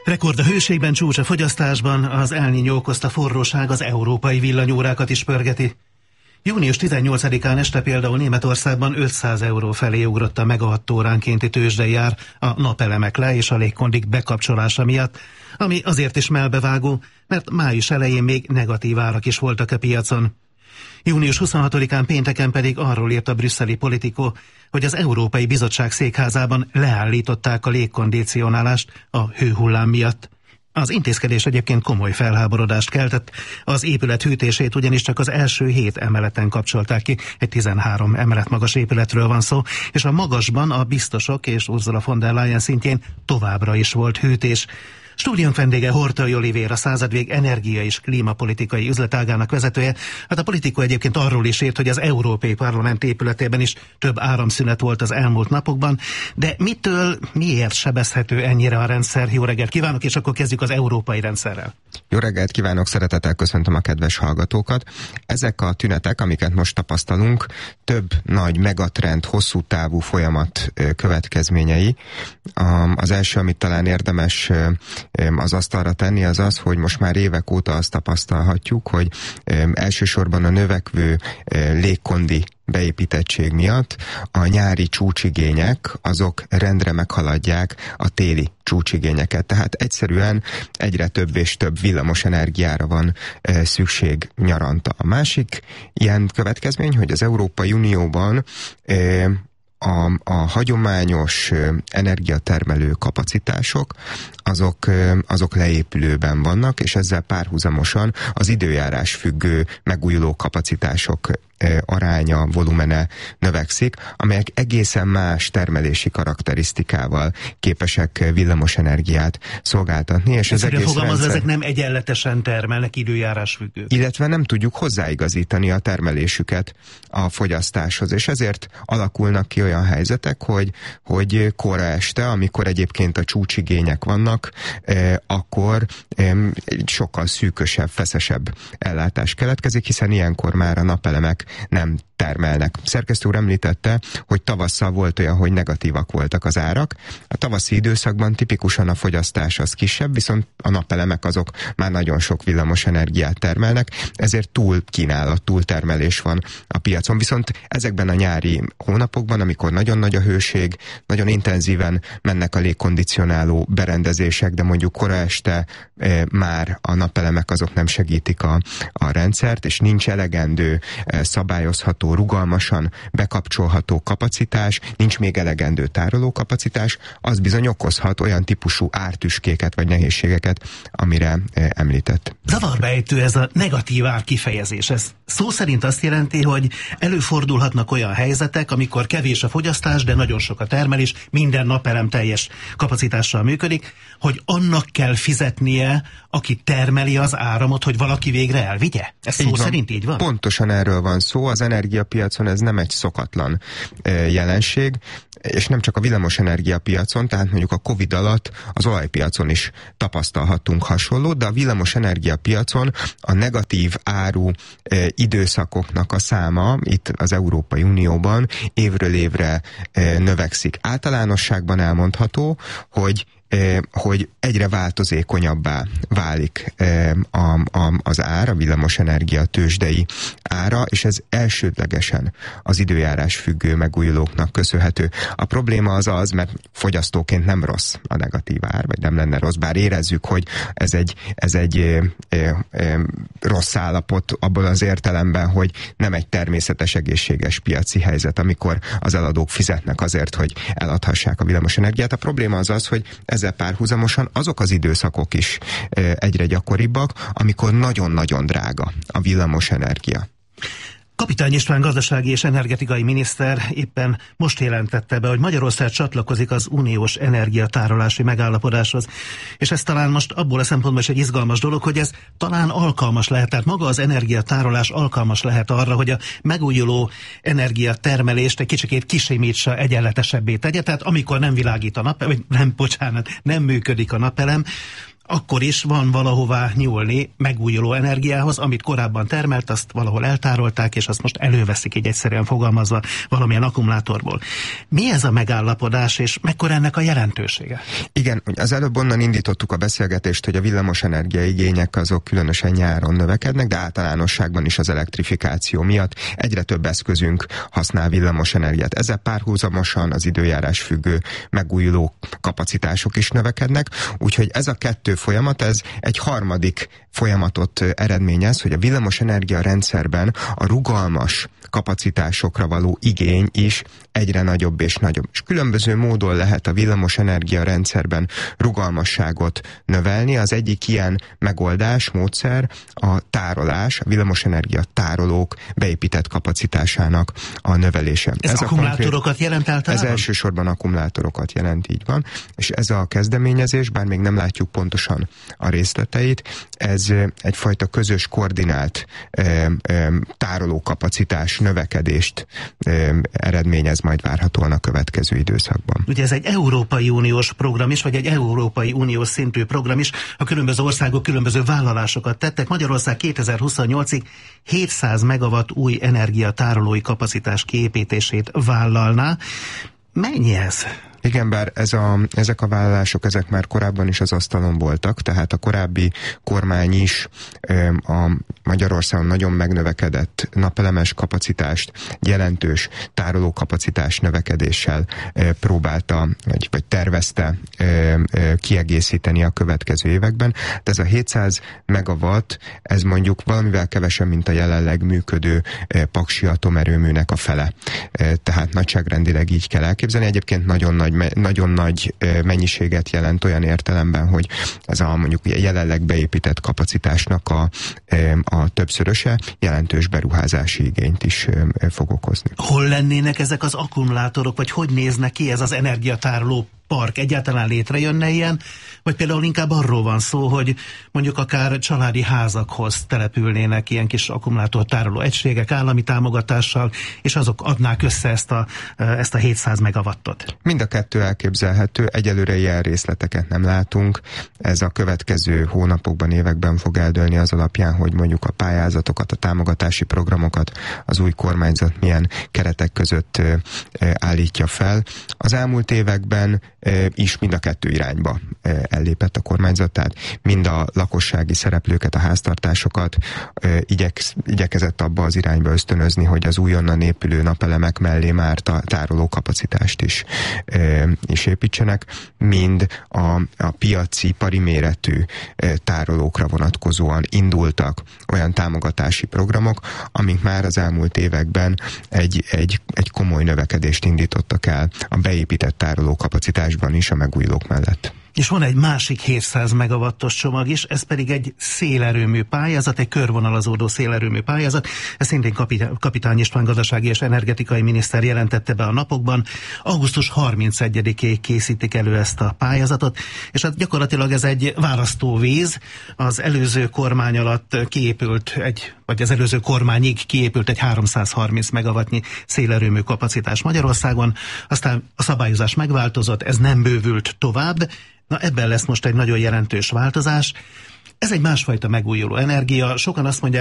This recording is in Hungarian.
Rekord a hőségben, csúcs a fogyasztásban, az El Niño okozta forróság az európai villanyórákat is pörgeti. Június 18-án este például Németországban 500 euró felé ugrott a megawattóránkénti tőzsdei ár a napelemek le és a légkondik bekapcsolása miatt, ami azért is melbevágó, mert május elején még negatív árak is voltak a piacon. Június 26-án pénteken pedig arról írt a brüsszeli Politico, hogy az Európai Bizottság székházában leállították a légkondicionálást a hőhullám miatt. Az intézkedés egyébként komoly felháborodást keltett, az épület hűtését ugyanis csak az első 7 emeleten kapcsolták ki, egy 13 emelet magas épületről van szó, és a magasban a biztosok és Ursula von der Leyen szintjén továbbra is volt hűtés. Stúdiónk vendége Horthy Olivér, a Századvég energia- és klímapolitikai üzletágának vezetője. Hát a Politico egyébként arról is írt, hogy az Európai Parlament épületében is több áramszünet volt az elmúlt napokban, de miért sebezhető ennyire a rendszer? Jó reggelt kívánok, és akkor kezdjük az európai rendszerrel. Jó reggelt kívánok, szeretettel köszöntöm a kedves hallgatókat. Ezek a tünetek, amiket most tapasztalunk, több nagy megatrend, hosszú távú folyamat következményei. Az első, amit talán érdemes az asztalra tenni, az az, hogy most már évek óta azt tapasztalhatjuk, hogy elsősorban a növekvő légkondi beépítettség miatt a nyári csúcsigények azok rendre meghaladják a téli csúcsigényeket. Tehát egyszerűen egyre több és több villamos energiára van szükség nyaranta. A másik ilyen következmény, hogy az Európai Unióban a hagyományos energiatermelő kapacitások azok leépülőben vannak, és ezzel párhuzamosan az időjárás függő megújuló kapacitások aránya, volumene növekszik, amelyek egészen más termelési karakterisztikával képesek villamos energiát szolgáltatni, és az egész rendszer... ezek nem egyenletesen termelnek, időjárás függő. Illetve nem tudjuk hozzáigazítani a termelésüket a fogyasztáshoz, és ezért alakulnak ki olyan helyzetek, hogy kora este, amikor egyébként a csúcsigények vannak, akkor sokkal szűkösebb, feszesebb ellátás keletkezik, hiszen ilyenkor már a napelemek nem termelnek. Szerkesztő úr említette, hogy tavasszal volt olyan, hogy negatívak voltak az árak. A tavaszi időszakban tipikusan a fogyasztás az kisebb, viszont a napelemek azok már nagyon sok villamos energiát termelnek, ezért túltermelés van a piacon. Viszont ezekben a nyári hónapokban, amikor nagyon nagy a hőség, nagyon intenzíven mennek a légkondicionáló berendezések, de mondjuk kora este már a napelemek azok nem segítik a rendszert, és nincs elegendő szabályozható, rugalmasan bekapcsolható kapacitás, nincs még elegendő tárolókapacitás, az bizony okozhat olyan típusú ártüskéket vagy nehézségeket, amire említett. Zavarba ejtő ez a negatív ár kifejezés. Ez szó szerint azt jelenti, hogy előfordulhatnak olyan helyzetek, amikor kevés a fogyasztás, de nagyon sok a termelés, minden napelem teljes kapacitással működik, hogy annak kell fizetnie, aki termeli az áramot, hogy valaki végre elvigye? Ez szó szerint így van? Pontosan erről van szó. Az energiapiacon ez nem egy szokatlan jelenség, és nem csak a villamos energiapiacon, tehát mondjuk a Covid alatt az olajpiacon is tapasztalhattunk hasonlót, de a villamos energiapiacon a negatív áru időszakoknak a száma itt az Európai Unióban évről évre növekszik. Általánosságban elmondható, hogy egyre változékonyabbá válik az ár, a villamosenergia tőzsdei ára, és ez elsődlegesen az időjárás függő megújulóknak köszönhető. A probléma az, mert fogyasztóként nem rossz a negatív ár, vagy nem lenne rossz, bár érezzük, hogy ez egy rossz állapot abból az értelemben, hogy nem egy természetes, egészséges piaci helyzet, amikor az eladók fizetnek azért, hogy eladhassák a villamosenergiát. A probléma az, hogy ezzel párhuzamosan azok az időszakok is egyre gyakoribbak, amikor nagyon-nagyon drága a villamos energia. Kapitány István gazdasági és energetikai miniszter éppen most jelentette be, hogy Magyarország csatlakozik az uniós energiatárolási megállapodáshoz. És ez talán most abból a szempontból is egy izgalmas dolog, hogy ez talán alkalmas lehet, tehát maga az energiatárolás alkalmas lehet arra, hogy a megújuló energiatermelést egy kicsikét kisimítsa, egyenletesebbé tegye, tehát amikor nem világít a napelem, nem működik a napelem, akkor is van valahová nyúlni megújuló energiához, amit korábban termelt, azt valahol eltárolták, és azt most előveszik, így egyszerűen fogalmazva, valamilyen akkumulátorból. Mi ez a megállapodás, és mekkora ennek a jelentősége? Igen, az előbb onnan indítottuk a beszélgetést, hogy a villamosenergia igények azok különösen nyáron növekednek, de általánosságban is az elektrifikáció miatt egyre több eszközünk használ villamosenergiát. Ezzel párhuzamosan az időjárás függő megújuló kapacitások is növekednek, úgyhogy ez a kettő folyamat, ez egy harmadik folyamatot eredményez, hogy a villamosenergia rendszerben a rugalmas kapacitásokra való igény is egyre nagyobb és nagyobb. És különböző módon lehet a villamosenergia rendszerben rugalmasságot növelni. Az egyik ilyen megoldás, módszer a tárolás, a villamosenergia tárolók beépített kapacitásának a növelése. Ez akkumulátorokat jelent általában? Ez elsősorban akkumulátorokat jelent, így van. És ez a kezdeményezés, bár még nem látjuk pontosan a részleteit, ez egyfajta közös koordinált tárolókapacitás növekedést eredményez majd várhatóan a következő időszakban. Ugye ez egy Európai Uniós program is, vagy egy Európai Uniós szintű program is. A különböző országok különböző vállalásokat tettek. Magyarország 2028-ig 700 megawatt új energiatárolói kapacitás kiépítését vállalná. Mennyi ez? Igen, bár ezek a vállalások, ezek már korábban is az asztalon voltak, tehát a korábbi kormány is a Magyarországon nagyon megnövekedett napelemes kapacitást, jelentős tárolókapacitás növekedéssel próbálta, vagy tervezte kiegészíteni a következő években. De ez a 700 megawatt, ez mondjuk valamivel kevesebb, mint a jelenleg működő paksi atomerőműnek a fele. Tehát nagyságrendileg így kell elképzelni. Egyébként nagyon nagy mennyiséget jelent olyan értelemben, hogy ez a mondjuk jelenleg beépített kapacitásnak a többszöröse jelentős beruházási igényt is fog okozni. Hol lennének ezek az akkumulátorok, vagy hogy néznek ki ez az energiatároló park? Egyáltalán létrejönne ilyen? Vagy például inkább arról van szó, hogy mondjuk akár családi házakhoz települnének ilyen kis akkumulátortároló egységek állami támogatással, és azok adnák össze ezt a 700 megawattot? Mind a kettő elképzelhető, egyelőre ilyen részleteket nem látunk. Ez a következő hónapokban, években fog eldőlni az alapján, hogy mondjuk a pályázatokat, a támogatási programokat az új kormányzat milyen keretek között állítja fel. Az elmúlt években is mind a kettő irányba ellépett a kormányzat, tehát mind a lakossági szereplőket, a háztartásokat igyekezett abba az irányba ösztönözni, hogy az újonnan épülő napelemek mellé már tároló kapacitást is építsenek, mind a piaci, ipari méretű tárolókra vonatkozóan indultak olyan támogatási programok, amik már az elmúlt években egy komoly növekedést indítottak el a beépített tároló kapacitásban is a megújulók mellett. És van egy másik 700 megawattos csomag is, ez pedig egy szélerőmű pályázat, egy körvonalazódó szélerőmű pályázat. Ez szintén Kapitány István gazdasági és energetikai miniszter jelentette be a napokban. Augusztus 31-ig készítik elő ezt a pályázatot, és hát gyakorlatilag ez egy választóvíz. Az előző kormány alatt kiépült vagy az előző kormányig kiépült egy 330 megawattnyi szélerőmű kapacitás Magyarországon, aztán a szabályozás megváltozott, ez nem bővült tovább. Na, ebben lesz most egy nagyon jelentős változás. Ez egy másfajta megújuló energia. Sokan azt mondják,